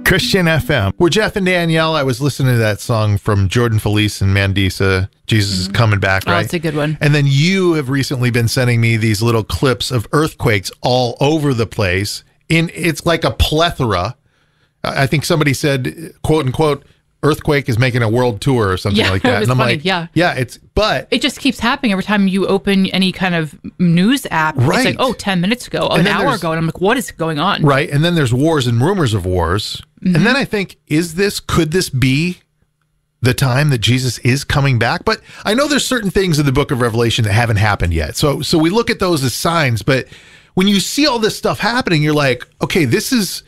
Christian FM. We're Jeff and Danielle. I was listening to that song from Jordan Felice and Mandisa, Jesus is Coming Back, right? Oh, it's a good one. And then you have recently been sending me these little clips of earthquakes all over the place. It's like a plethora. I think somebody said, quote unquote, earthquake is making a world tour or something like that. It was and I'm funny, like, but it just keeps happening every time you open any kind of news app. Right. It's like, 10 minutes ago, an hour ago. And I'm like, what is going on? Right. And then there's wars and rumors of wars. Mm-hmm. And then I think, could this be the time that Jesus is coming back? But I know there's certain things in the book of Revelation that haven't happened yet. So we look at those as signs. But when you see all this stuff happening, you're like, okay, this is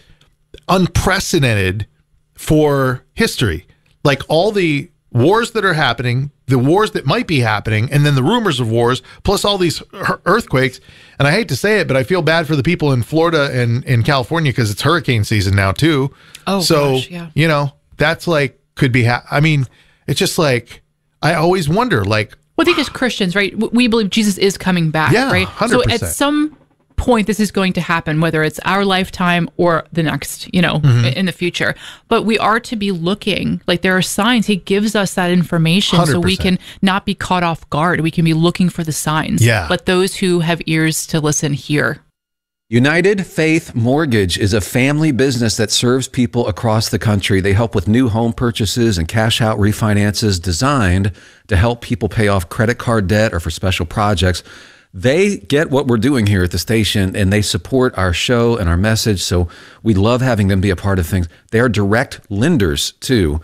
unprecedented for history. Like all the wars that are happening, the wars that might be happening, and then the rumors of wars, plus all these earthquakes. And I hate to say it, but I feel bad for the people in Florida and in California because it's hurricane season now too. Oh, so, gosh, yeah. You know, that's like, could be, it's just like, I always wonder, like. Well, I think as Christians, right, we believe Jesus is coming back, right? 100%. So at some point this is going to happen, whether it's our lifetime or the next, in the future. But we are to be looking, like there are signs. He gives us that information 100%. So we can not be caught off guard. We can be looking for the signs. Yeah. Let those who have ears to listen hear. United Faith Mortgage is a family business that serves people across the country. They help with new home purchases and cash out refinances designed to help people pay off credit card debt or for special projects. They get what we're doing here at the station, and they support our show and our message, so we love having them be a part of things. They are direct lenders, too.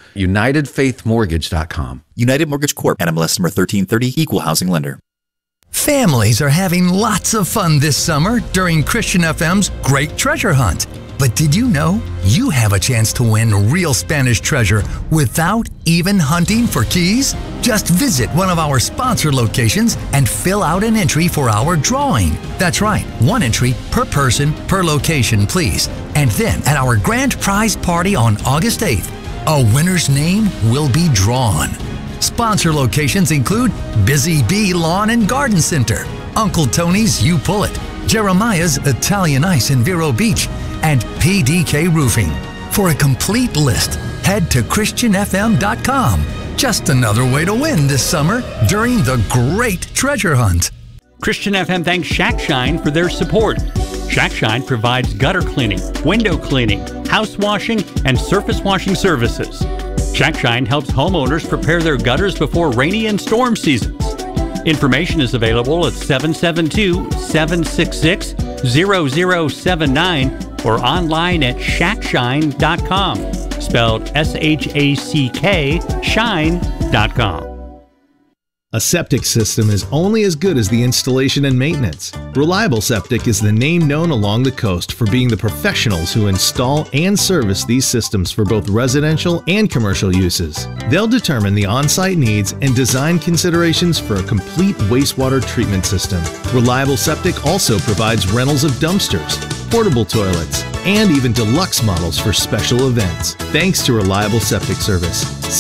UnitedFaithMortgage.com. United Mortgage Corp. NMLS number 1330, Equal Housing Lender. Families are having lots of fun this summer during Christian FM's Great Treasure Hunt. But did you know you have a chance to win real Spanish treasure without even hunting for keys? Just visit one of our sponsor locations and fill out an entry for our drawing. That's right, one entry per person per location, please. And then at our grand prize party on August 8th, a winner's name will be drawn. Sponsor locations include Busy Bee Lawn and Garden Center, Uncle Tony's You Pull It, Jeremiah's Italian Ice in Vero Beach, and PDK Roofing. For a complete list, head to ChristianFM.com. Just another way to win this summer during the Great Treasure Hunt. Christian FM thanks Shack Shine for their support. Shack Shine provides gutter cleaning, window cleaning, house washing, and surface washing services. Shack Shine helps homeowners prepare their gutters before rainy and storm seasons. Information is available at 772-766-0079 or online at shackshine.com, spelled S-H-A-C-K, shine.com. A septic system is only as good as the installation and maintenance. Reliable Septic is the name known along the coast for being the professionals who install and service these systems for both residential and commercial uses. They'll determine the on-site needs and design considerations for a complete wastewater treatment system. Reliable Septic also provides rentals of dumpsters, portable toilets, and even deluxe models for special events. Thanks to Reliable Septic Service.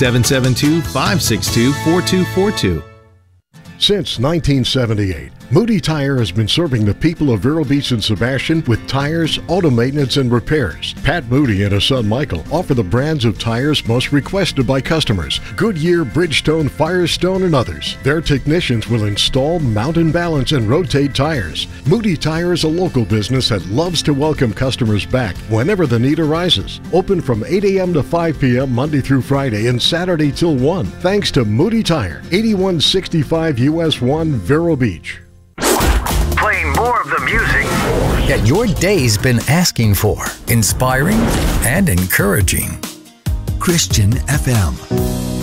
772-562-4242. Since 1978, Moody Tire has been serving the people of Vero Beach and Sebastian with tires, auto maintenance, and repairs. Pat Moody and his son Michael offer the brands of tires most requested by customers: Goodyear, Bridgestone, Firestone, and others. Their technicians will install, mount and balance, and rotate tires. Moody Tire is a local business that loves to welcome customers back whenever the need arises. Open from 8 a.m. to 5 p.m. Monday through Friday and Saturday till 1. Thanks to Moody Tire, 8165 US 1, Vero Beach. Playing more of the music that your day's been asking for. Inspiring and encouraging. Christian FM.